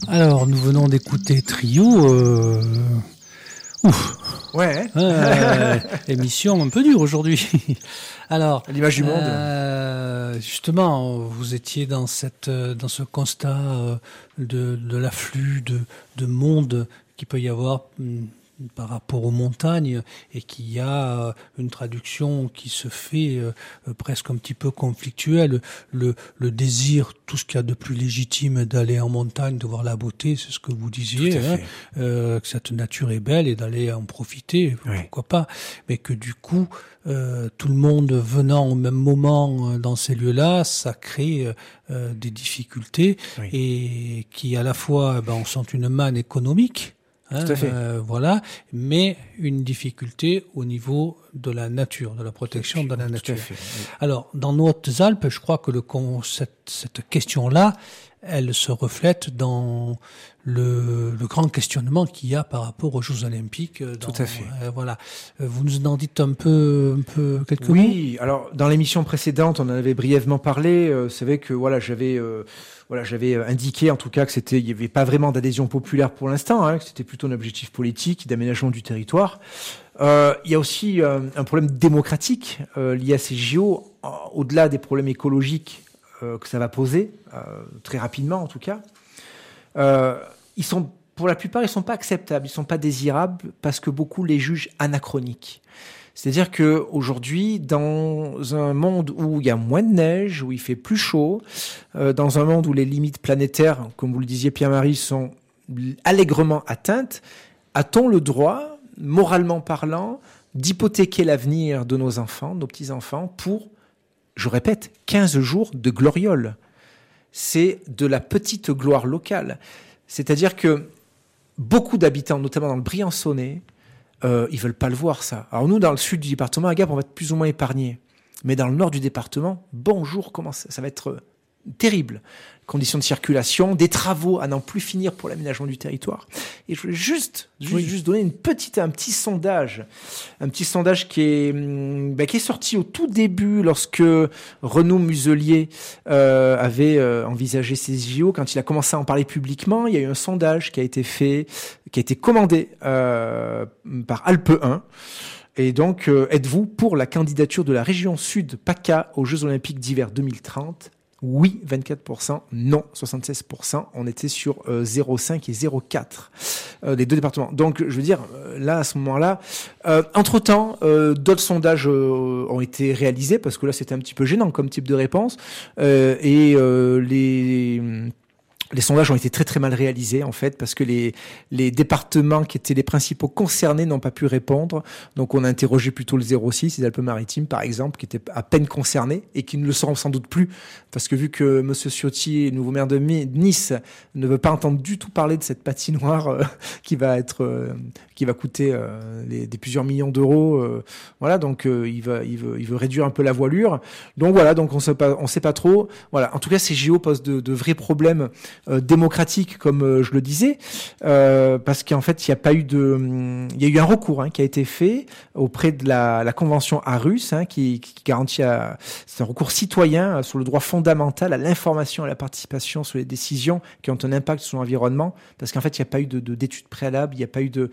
Alors, nous venons d'écouter Trio. Ouf. Ouais. Émission un peu dure aujourd'hui. Alors, à l'image du monde. Justement, vous étiez dans ce constat de l'afflux de monde qu'il peut y avoir par rapport aux montagnes, et qu'il y a une traduction qui se fait presque un petit peu conflictuelle. Le désir, tout ce qu'il y a de plus légitime d'aller en montagne, de voir la beauté, c'est ce que vous disiez, que cette nature est belle et d'aller en profiter, pourquoi pas, mais que du coup, tout le monde venant au même moment dans ces lieux-là, ça crée des difficultés, et qui à la fois sont une manne économique, tout à fait. Voilà, mais une difficulté au niveau de la nature, de la protection de la nature. Tout à fait, oui. Alors, dans nos Hautes-Alpes, je crois que cette question-là, elle se reflète dans le grand questionnement qu'il y a par rapport aux Jeux Olympiques. Tout à fait. Voilà. Vous nous en dites un peu quelques mots? Oui, alors dans l'émission précédente, on en avait brièvement parlé. C'est vrai que j'avais indiqué en tout cas que il y avait pas vraiment d'adhésion populaire pour l'instant, que c'était plutôt un objectif politique d'aménagement du territoire. Il y a aussi un problème démocratique lié à ces JO, au-delà des problèmes écologiques que ça va poser, très rapidement en tout cas. Pour la plupart, ils sont pas acceptables, ils sont pas désirables parce que beaucoup les jugent anachroniques. C'est-à-dire que aujourd'hui, dans un monde où il y a moins de neige, où il fait plus chaud, dans un monde où les limites planétaires, comme vous le disiez Pierre-Marie, sont allègrement atteintes, a-t-on le droit, moralement parlant, d'hypothéquer l'avenir de nos enfants, de nos petits-enfants, pour, je répète, 15 jours de gloriole? C'est de la petite gloire locale. C'est-à-dire que beaucoup d'habitants, notamment dans le Briançonnais, ils veulent pas le voir, ça. Alors nous, dans le sud du département, à Gap, on va être plus ou moins épargnés. Mais dans le nord du département, bonjour, comment ça va être terrible. Conditions de circulation, des travaux à n'en plus finir pour l'aménagement du territoire. Et je voulais juste donner un petit sondage qui est sorti au tout début lorsque Renaud Muselier avait envisagé ces JO. Quand il a commencé à en parler publiquement, il y a eu un sondage qui a été commandé par Alpe 1. Et donc, êtes-vous pour la candidature de la région Sud PACA aux Jeux Olympiques d'hiver 2030 ? Oui, 24%, non, 76%. On était sur 0,5 et 0,4 des deux départements. Donc, je veux dire, là, à ce moment-là, entre-temps, d'autres sondages ont été réalisés, parce que là, c'était un petit peu gênant comme type de réponse. Les sondages ont été très très mal réalisés en fait, parce que les départements qui étaient les principaux concernés n'ont pas pu répondre. Donc on a interrogé plutôt le 06, les Alpes-Maritimes par exemple, qui étaient à peine concernés et qui ne le seront sans doute plus, parce que vu que Monsieur Ciotti, nouveau maire de Nice, ne veut pas entendre du tout parler de cette patinoire qui va coûter des plusieurs millions d'euros. Voilà, donc il veut réduire un peu la voilure. Donc voilà, donc on sait pas trop. Voilà, en tout cas ces JO posent de vrais problèmes démocratique, comme je le disais, parce qu'en fait il y a eu un recours qui a été fait auprès de la convention Aarhus, qui garantit, c'est un recours citoyen sur le droit fondamental à l'information et à la participation sur les décisions qui ont un impact sur l'environnement, parce qu'en fait il n'y a pas eu d'études préalables, il n'y a pas eu de